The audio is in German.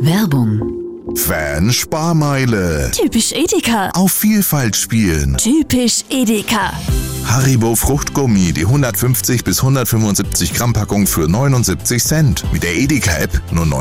Werbung. Fan-Sparmeile. Typisch Edeka. Auf Vielfalt spielen. Typisch Edeka. Haribo Fruchtgummi, die 150 bis 175 Gramm Packung für 79 Cent. Mit der Edeka-App nur